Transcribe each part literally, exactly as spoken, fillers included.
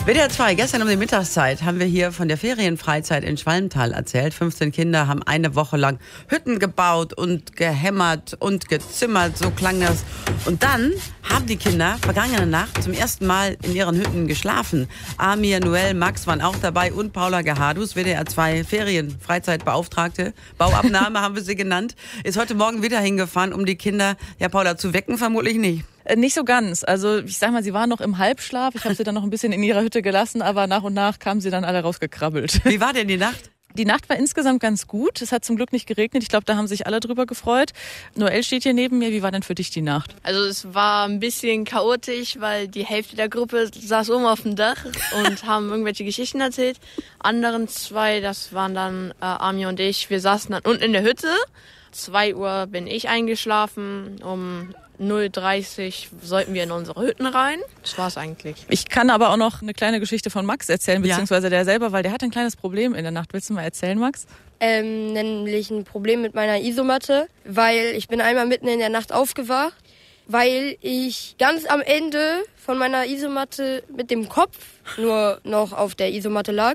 W D R zwei, gestern um die Mittagszeit haben wir hier von der Ferienfreizeit in Schwalmtal erzählt. fünfzehn Kinder haben eine Woche lang Hütten gebaut und gehämmert und gezimmert, so klang das. Und dann haben die Kinder vergangene Nacht zum ersten Mal in ihren Hütten geschlafen. Amir, Noel, Max waren auch dabei und Paula Gehadus, W D R zwei Ferienfreizeitbeauftragte. Bauabnahme haben wir sie genannt. Ist heute Morgen wieder hingefahren, um die Kinder, ja Paula, zu wecken, vermutlich nicht. Nicht so ganz. Also ich sag mal, sie waren noch im Halbschlaf. Ich habe sie dann noch ein bisschen in ihrer Hütte gelassen, aber nach und nach kamen sie dann alle rausgekrabbelt. Wie war denn die Nacht? Die Nacht war insgesamt ganz gut. Es hat zum Glück nicht geregnet. Ich glaube, da haben sich alle drüber gefreut. Noel steht hier neben mir. Wie war denn für dich die Nacht? Also es war ein bisschen chaotisch, weil die Hälfte der Gruppe saß oben auf dem Dach und haben irgendwelche Geschichten erzählt. Anderen zwei, das waren dann äh, Amir und ich, wir saßen dann unten in der Hütte. zwei Uhr bin ich eingeschlafen, um null Uhr dreißig sollten wir in unsere Hütten rein. Das war's eigentlich. Ich kann aber auch noch eine kleine Geschichte von Max erzählen, beziehungsweise der selber, weil der hat ein kleines Problem in der Nacht. Willst du mal erzählen, Max? Ähm, nämlich ein Problem mit meiner Isomatte, weil ich bin einmal mitten in der Nacht aufgewacht, weil ich ganz am Ende von meiner Isomatte mit dem Kopf nur noch auf der Isomatte lag.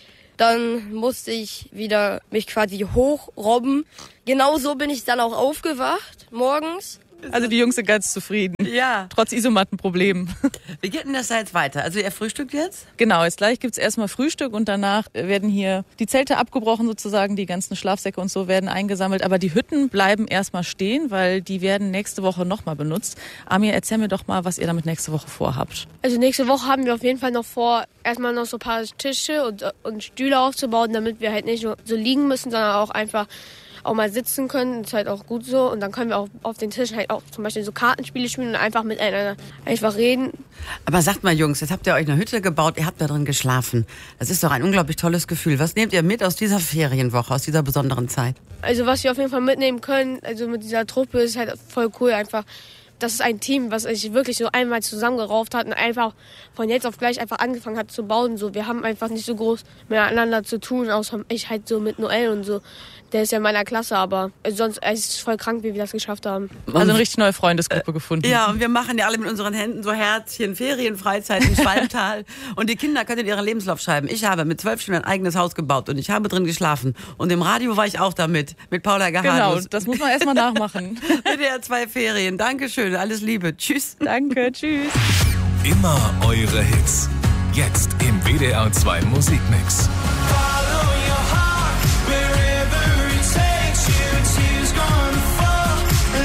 Dann musste ich wieder mich quasi hochrobben. Genau so bin ich dann auch aufgewacht morgens. Also die Jungs sind ganz zufrieden. Ja. Trotz Isomattenproblemen. Wie geht denn das da jetzt weiter? Also ihr frühstückt jetzt? Genau, jetzt gleich gibt's erstmal Frühstück und danach werden hier die Zelte abgebrochen sozusagen, die ganzen Schlafsäcke und so werden eingesammelt. Aber die Hütten bleiben erstmal stehen, weil die werden nächste Woche nochmal benutzt. Amir, erzähl mir doch mal, was ihr damit nächste Woche vorhabt. Also nächste Woche haben wir auf jeden Fall noch vor, erstmal noch so ein paar Tische und, und Stühle aufzubauen, damit wir halt nicht nur so liegen müssen, sondern auch einfach auch mal sitzen können, ist halt auch gut so. Und dann können wir auch auf den Tisch halt auch zum Beispiel so Kartenspiele spielen und einfach miteinander einfach reden. Aber sagt mal, Jungs, jetzt habt ihr euch eine Hütte gebaut, ihr habt da drin geschlafen. Das ist doch ein unglaublich tolles Gefühl. Was nehmt ihr mit aus dieser Ferienwoche, aus dieser besonderen Zeit? Also was wir auf jeden Fall mitnehmen können, also mit dieser Truppe, ist halt voll cool einfach. Das ist ein Team, was sich wirklich so einmal zusammengerauft hat und einfach von jetzt auf gleich einfach angefangen hat zu bauen. So, wir haben einfach nicht so groß miteinander zu tun, außer ich halt so mit Noel und so. Der ist ja in meiner Klasse, aber sonst ist es voll krank, wie wir das geschafft haben. Also eine richtig neue Freundesgruppe äh, gefunden. Ja, und wir machen ja alle mit unseren Händen so Herzchen, Ferienfreizeit in Schwalmtal. Und die Kinder können in ihren Lebenslauf schreiben. Ich habe mit zwölf Stunden ein eigenes Haus gebaut und ich habe drin geschlafen. Und im Radio war ich auch damit, mit Paula Gehadus. Genau, das muss man erstmal nachmachen. W D R zwei Ferien. Dankeschön, alles Liebe. Tschüss. Danke, tschüss. Immer eure Hits. Jetzt im W D R zwei Musikmix.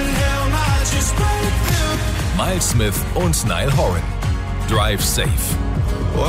Miles Smith und Niall Horan. Drive Safe.